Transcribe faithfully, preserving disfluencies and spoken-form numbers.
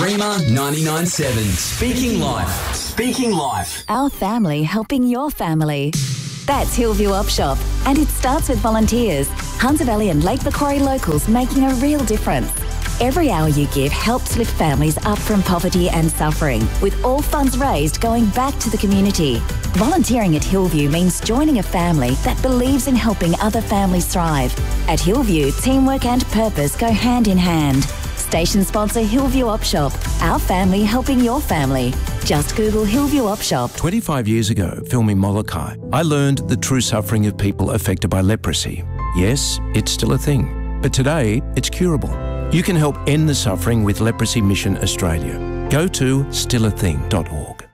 Rima ninety-nine point seven. Speaking Life. Speaking Life. Our family helping your family. That's Hillview Op Shop, and it starts with volunteers. Hunter Valley and Lake Macquarie locals making a real difference. Every hour you give helps lift families up from poverty and suffering, with all funds raised going back to the community. Volunteering at Hillview means joining a family that believes in helping other families thrive. At Hillview, teamwork and purpose go hand in hand. Station sponsor Hillview Op Shop. Our family helping your family. Just Google Hillview Op Shop. twenty-five years ago, filming Molokai, I learned the true suffering of people affected by leprosy. Yes, it's still a thing, but today it's curable. You can help end the suffering with Leprosy Mission Australia. Go to still a thing dot org.